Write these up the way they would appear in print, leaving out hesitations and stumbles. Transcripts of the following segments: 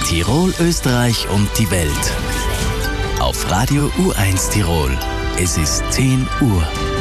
Tirol, Österreich und die Welt. Auf Radio U1 Tirol. Es ist 10 Uhr.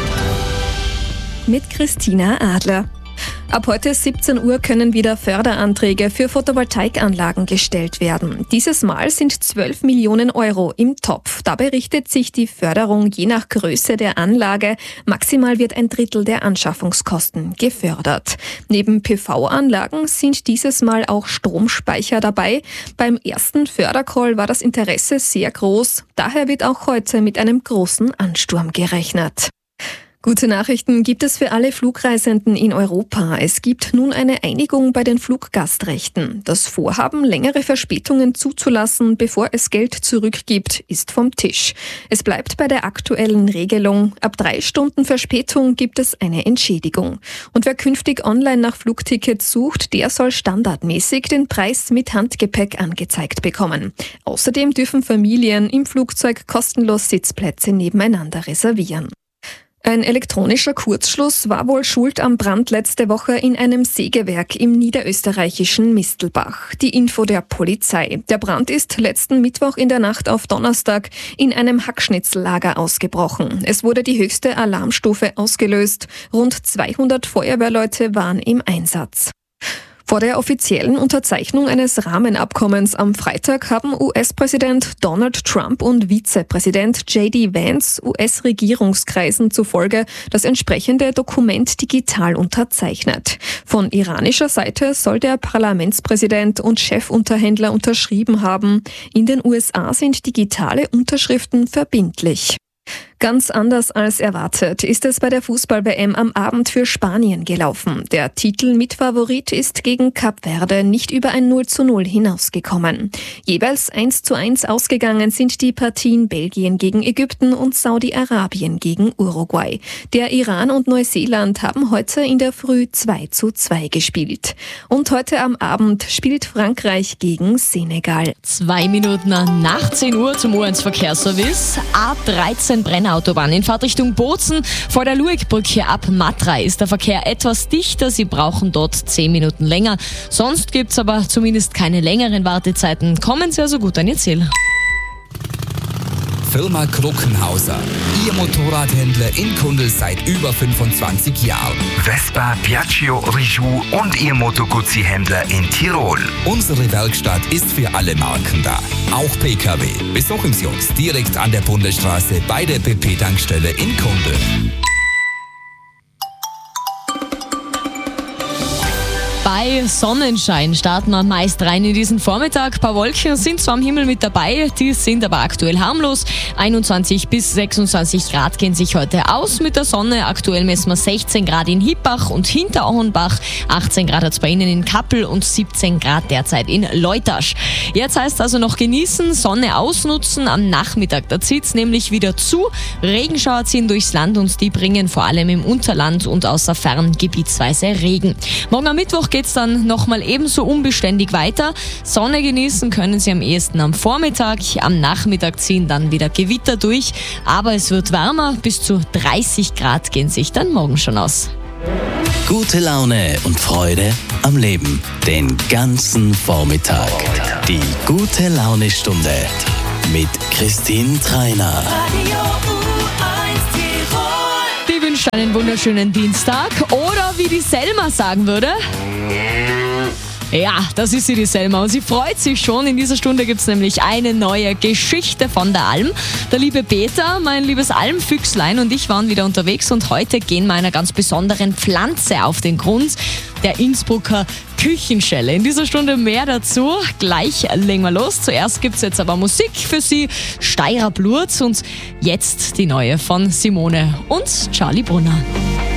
Mit Christina Adler. Ab heute 17 Uhr können wieder Förderanträge für Photovoltaikanlagen gestellt werden. Dieses Mal sind 12 Millionen Euro im Topf. Dabei richtet sich die Förderung je nach Größe der Anlage. Maximal wird ein Drittel der Anschaffungskosten gefördert. Neben PV-Anlagen sind dieses Mal auch Stromspeicher dabei. Beim ersten Fördercall war das Interesse sehr groß. Daher wird auch heute mit einem großen Ansturm gerechnet. Gute Nachrichten gibt es für alle Flugreisenden in Europa. Es gibt nun eine Einigung bei den Fluggastrechten. Das Vorhaben, längere Verspätungen zuzulassen, bevor es Geld zurückgibt, ist vom Tisch. Es bleibt bei der aktuellen Regelung. Ab 3 Stunden Verspätung gibt es eine Entschädigung. Und wer künftig online nach Flugtickets sucht, der soll standardmäßig den Preis mit Handgepäck angezeigt bekommen. Außerdem dürfen Familien im Flugzeug kostenlos Sitzplätze nebeneinander reservieren. Ein elektronischer Kurzschluss war wohl schuld am Brand letzte Woche in einem Sägewerk im niederösterreichischen Mistelbach. Die Info der Polizei. Der Brand ist letzten Mittwoch in der Nacht auf Donnerstag in einem Hackschnitzellager ausgebrochen. Es wurde die höchste Alarmstufe ausgelöst. Rund 200 Feuerwehrleute waren im Einsatz. Vor der offiziellen Unterzeichnung eines Rahmenabkommens am Freitag haben US-Präsident Donald Trump und Vizepräsident J.D. Vance US-Regierungskreisen zufolge das entsprechende Dokument digital unterzeichnet. Von iranischer Seite soll der Parlamentspräsident und Chefunterhändler unterschrieben haben. In den USA sind digitale Unterschriften verbindlich. Ganz anders als erwartet ist es bei der Fußball-WM am Abend für Spanien gelaufen. Der Titelmitfavorit ist gegen Kap Verde nicht über ein 0:0 hinausgekommen. Jeweils 1:1 ausgegangen sind die Partien Belgien gegen Ägypten und Saudi-Arabien gegen Uruguay. Der Iran und Neuseeland haben heute in der Früh 2:2 gespielt. Und heute am Abend spielt Frankreich gegen Senegal. 2 Minuten nach 10 Uhr zum U1-Verkehrsservice. A13 Brennautobahn in Fahrtrichtung Bozen. Vor der Luegbrücke ab Matra ist der Verkehr etwas dichter. Sie brauchen dort 10 Minuten länger. Sonst gibt's aber zumindest keine längeren Wartezeiten. Kommen Sie also gut an Ihr Ziel. Firma Kruckenhauser. Ihr Motorradhändler in Kundl seit über 25 Jahren. Vespa, Piaggio, Rijou und Ihr Moto Guzzi-Händler in Tirol. Unsere Werkstatt ist für alle Marken da. Auch PKW. Besuchen Sie uns direkt an der Bundesstraße bei der BP-Tankstelle in Kundl. Bei Sonnenschein starten wir meist rein in diesen Vormittag. Ein paar Wolken sind zwar am Himmel mit dabei, die sind aber aktuell harmlos. 21 bis 26 Grad gehen sich heute aus mit der Sonne. Aktuell messen wir 16 Grad in Hippach und Hinterauenbach, 18 Grad hat es bei Ihnen in Kappel und 17 Grad derzeit in Leutasch. Jetzt heißt also noch genießen, Sonne ausnutzen. Am Nachmittag, da zieht es nämlich wieder zu. Regenschauer ziehen durchs Land und die bringen vor allem im Unterland und außer Fern gebietsweise Regen. Morgen am Mittwoch geht's dann nochmal ebenso unbeständig weiter. Sonne genießen können Sie am ehesten am Vormittag. Am Nachmittag ziehen dann wieder Gewitter durch. Aber es wird wärmer. Bis zu 30 Grad gehen sich dann morgen schon aus. Gute Laune und Freude am Leben. Den ganzen Vormittag. Die gute Laune-Stunde mit Christine Treiner. Die wünscht einen wunderschönen Dienstag. Oder wie die Selma sagen würde... Ja, das ist sie, die Selma, und sie freut sich schon. In dieser Stunde gibt's nämlich eine neue Geschichte von der Alm. Der liebe Peter, mein liebes Almfüchslein, und ich waren wieder unterwegs und heute gehen wir einer ganz besonderen Pflanze auf den Grund, der Innsbrucker Küchenschelle. In dieser Stunde mehr dazu. Gleich legen wir los. Zuerst gibt's jetzt aber Musik für Sie, Steirer Blut, und jetzt die neue von Simone und Charlie Brunner.